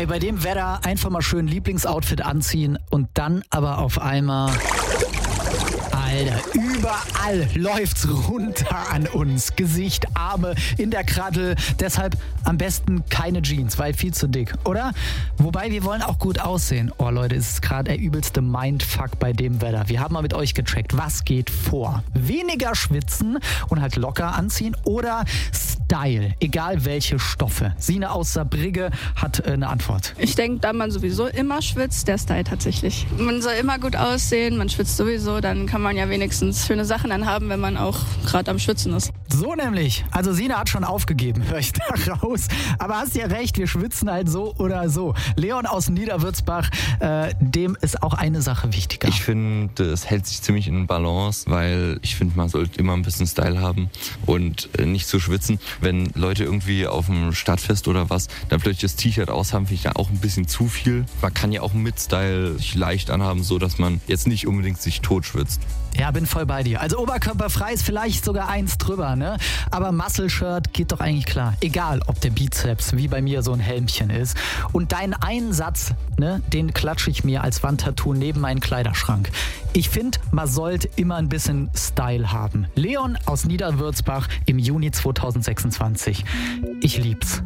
Ey, bei dem Wetter einfach mal schön Lieblingsoutfit anziehen und dann aber auf einmal... Alter, überall läuft's runter an uns. Gesicht, Arme, in der Kraddel. Deshalb am besten keine Jeans, weil viel zu dick, oder? Wobei, wir wollen auch gut aussehen. Oh Leute, es ist gerade der übelste Mindfuck bei dem Wetter. Wir haben mal mit euch gecheckt, was geht vor? Weniger schwitzen und halt locker anziehen oder Style, egal welche Stoffe. Sina aus Saarbrügge hat eine Antwort. Ich denke, da man sowieso immer schwitzt, der Style tatsächlich. Man soll immer gut aussehen, man schwitzt sowieso, dann kann man ja wenigstens schöne Sachen anhaben, wenn man auch gerade am Schwitzen ist. So nämlich. Also Sina hat schon aufgegeben, höre ich da raus. Aber hast ja recht, wir schwitzen halt so oder so. Leon aus Niederwürzbach, dem ist auch eine Sache wichtiger. Ich finde, es hält sich ziemlich in Balance, weil ich finde, man sollte immer ein bisschen Style haben und nicht zu schwitzen. Wenn Leute irgendwie auf dem Stadtfest oder was, dann plötzlich das T-Shirt aushaben, finde ich ja auch ein bisschen zu viel. Man kann ja auch mit Style sich leicht anhaben, so dass man jetzt nicht unbedingt sich totschwitzt. Ja, bin voll bei dir. Also oberkörperfrei ist vielleicht sogar eins drüber, ne? Aber Muscle-Shirt geht doch eigentlich klar. Egal, ob der Bizeps wie bei mir so ein Helmchen ist. Und deinen einen Satz, ne, den klatsche ich mir als Wandtattoo neben meinen Kleiderschrank. Ich finde, man sollte immer ein bisschen Style haben. Leon aus Niederwürzbach im Juni 2026. Ich lieb's.